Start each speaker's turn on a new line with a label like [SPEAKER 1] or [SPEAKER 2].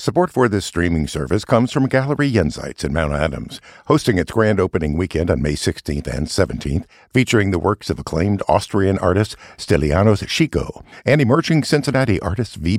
[SPEAKER 1] Support for this streaming service comes from Gallery Jenseits in Mount Adams, hosting its grand opening weekend on May 16th and 17th, featuring the works of acclaimed Austrian artist Stylianos Chico and emerging Cincinnati artist V.